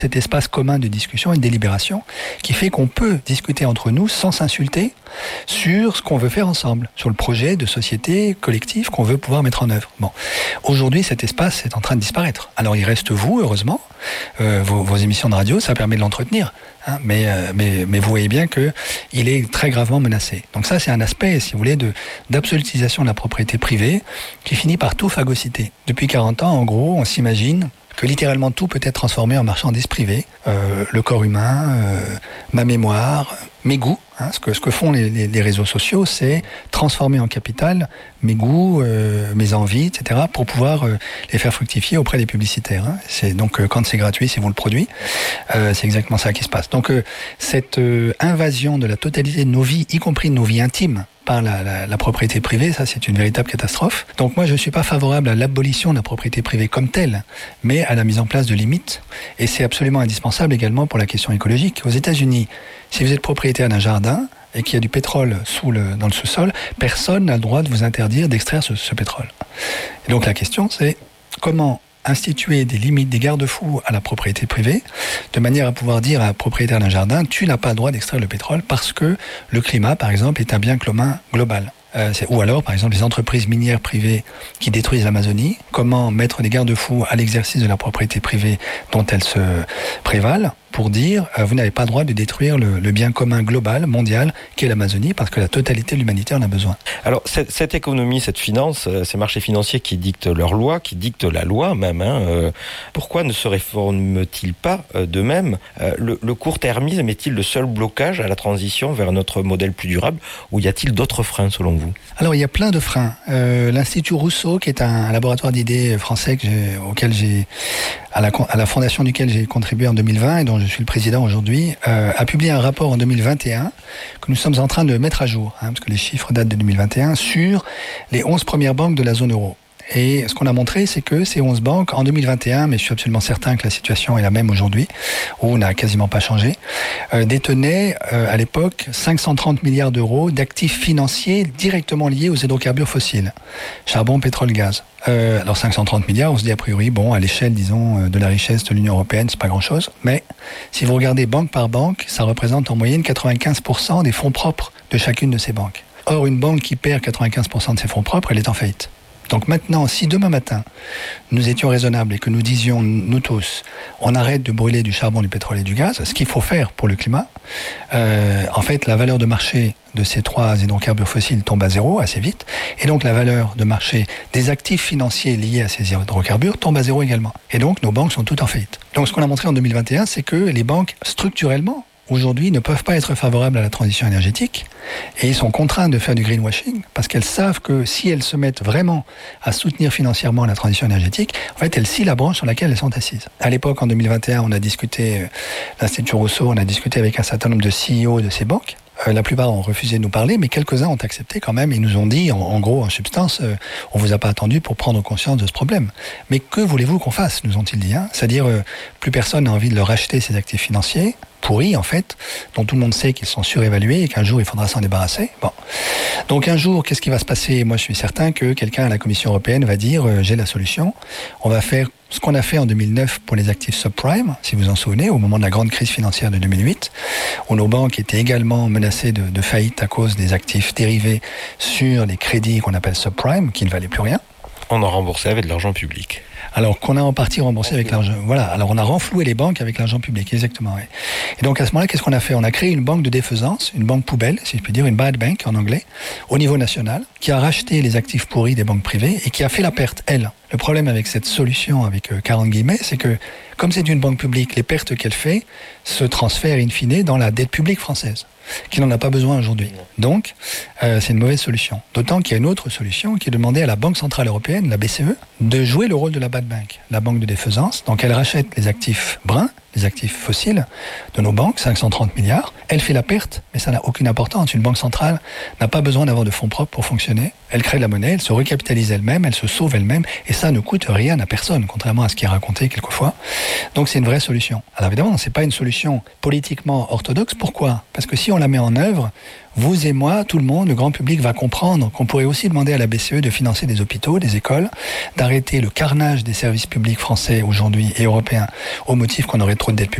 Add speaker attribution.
Speaker 1: cet espace commun de discussion et de délibération qui fait qu'on peut discuter entre nous sans s'insulter sur ce qu'on veut faire ensemble, sur le projet de société collectif qu'on veut pouvoir mettre en œuvre. Bon. Aujourd'hui, cet espace est en train de disparaître. Alors il reste vous, heureusement, vos émissions de radio, ça permet de l'entretenir. Hein, mais vous voyez bien qu'il est très gravement menacé. Donc ça, c'est un aspect, si vous voulez, d'absolutisation de la propriété privée qui finit par tout phagocyter. Depuis 40 ans, en gros, on s'imagine que littéralement tout peut être transformé en marchandise privée. Le corps humain, ma mémoire, mes goûts. Hein, ce que font les réseaux sociaux, c'est transformer en capital mes goûts, mes envies, etc., pour pouvoir les faire fructifier auprès des publicitaires. Hein. C'est donc quand c'est gratuit, c'est vous le produit. C'est exactement ça qui se passe. Donc cette invasion de la totalité de nos vies, y compris de nos vies intimes, par la propriété privée, ça c'est une véritable catastrophe. Donc moi je ne suis pas favorable à l'abolition de la propriété privée comme telle, mais à la mise en place de limites. Et c'est absolument indispensable également pour la question écologique. Aux États-Unis, si vous êtes propriétaire d'un jardin et qu'il y a du pétrole dans le sous-sol, personne n'a le droit de vous interdire d'extraire ce pétrole. Et donc la question c'est comment instituer des limites, des garde-fous à la propriété privée, de manière à pouvoir dire à un propriétaire d'un jardin, tu n'as pas le droit d'extraire le pétrole parce que le climat, par exemple, est un bien commun global. Ou alors, par exemple, les entreprises minières privées qui détruisent l'Amazonie, comment mettre des garde-fous à l'exercice de la propriété privée dont elles se prévalent pour dire vous n'avez pas le droit de détruire le bien commun global, mondial, qu'est l'Amazonie, parce que la totalité de l'humanité en a besoin.
Speaker 2: Alors, cette économie, cette finance, ces marchés financiers qui dictent leurs lois, qui dictent la loi même, pourquoi ne se réforment-ils pas d'eux-mêmes ? Le court-termisme est-il le seul blocage à la transition vers notre modèle plus durable, ou y a-t-il d'autres freins selon vous ?
Speaker 1: Alors, il y a plein de freins. L'Institut Rousseau, qui est un laboratoire d'idées français à la fondation duquel j'ai contribué en 2020 et dont je suis le président aujourd'hui, a publié un rapport en 2021 que nous sommes en train de mettre à jour, parce que les chiffres datent de 2021, sur les 11 premières banques de la zone euro. Et ce qu'on a montré, c'est que ces 11 banques, en 2021, mais je suis absolument certain que la situation est la même aujourd'hui, où on n'a quasiment pas changé, détenaient à l'époque 530 milliards d'euros d'actifs financiers directement liés aux hydrocarbures fossiles. Charbon, pétrole, gaz. Alors 530 milliards, on se dit a priori, bon, à l'échelle, disons, de la richesse de l'Union européenne, c'est pas grand-chose. Mais si vous regardez banque par banque, ça représente en moyenne 95% des fonds propres de chacune de ces banques. Or, une banque qui perd 95% de ses fonds propres, elle est en faillite. Donc maintenant, si demain matin, nous étions raisonnables et que nous disions, nous tous, on arrête de brûler du charbon, du pétrole et du gaz, ce qu'il faut faire pour le climat, en fait, la valeur de marché de ces 3 hydrocarbures fossiles tombe à zéro assez vite, et donc la valeur de marché des actifs financiers liés à ces hydrocarbures tombe à zéro également. Et donc nos banques sont toutes en faillite. Donc ce qu'on a montré en 2021, c'est que les banques, structurellement, aujourd'hui, ne peuvent pas être favorables à la transition énergétique et ils sont contraints de faire du greenwashing parce qu'elles savent que si elles se mettent vraiment à soutenir financièrement la transition énergétique, en fait, elles scient la branche sur laquelle elles sont assises. À l'époque, en 2021, on a discuté, l'Institut Rousseau, on a discuté avec un certain nombre de CEO de ces banques. La plupart ont refusé de nous parler, mais quelques-uns ont accepté quand même et nous ont dit, en gros, en substance, on vous a pas attendu pour prendre conscience de ce problème. Mais que voulez-vous qu'on fasse, nous ont-ils dit, C'est-à-dire, plus personne n'a envie de leur acheter ces actifs financiers pourris, en fait, dont tout le monde sait qu'ils sont surévalués et qu'un jour, il faudra s'en débarrasser. Bon. Donc un jour, qu'est-ce qui va se passer ? Moi, je suis certain que quelqu'un à la Commission européenne va dire j'ai la solution. On va faire ce qu'on a fait en 2009 pour les actifs subprime, si vous en souvenez, au moment de la grande crise financière de 2008, où nos banques étaient également menacées de faillite à cause des actifs dérivés sur les crédits qu'on appelle subprime, qui ne valaient plus rien.
Speaker 2: On a remboursé avec de l'argent public.
Speaker 1: Alors qu'on a en partie remboursé avec l'argent. Voilà. Alors on a renfloué les banques avec l'argent public, exactement. Oui. Et donc à ce moment-là, qu'est-ce qu'on a fait ? On a créé une banque de défaisance, une banque poubelle, si je puis dire, une bad bank en anglais, au niveau national, qui a racheté les actifs pourris des banques privées et qui a fait la perte, elle. Le problème avec cette solution, avec 40 guillemets, c'est que comme c'est une banque publique, les pertes qu'elle fait se transfèrent in fine dans la dette publique française, qui n'en a pas besoin aujourd'hui. Donc, c'est une mauvaise solution. D'autant qu'il y a une autre solution qui est demandée à la Banque Centrale Européenne, la BCE, de jouer le rôle de la bad bank, la banque de défaisance. Donc, elle rachète les actifs bruns, les actifs fossiles de nos banques, 530 milliards. Elle fait la perte, mais ça n'a aucune importance. Une banque centrale n'a pas besoin d'avoir de fonds propres pour fonctionner. Elle crée de la monnaie, elle se recapitalise elle-même, elle se sauve elle-même, et ça ne coûte rien à personne, contrairement à ce qui est raconté quelquefois. Donc c'est une vraie solution. Alors évidemment, c'est pas une solution politiquement orthodoxe. Pourquoi ? Parce que si on la met en œuvre, vous et moi, tout le monde, le grand public va comprendre qu'on pourrait aussi demander à la BCE de financer des hôpitaux, des écoles, d'arrêter le carnage des services publics français aujourd'hui et européens au motif qu'on aurait trop de dettes publiques.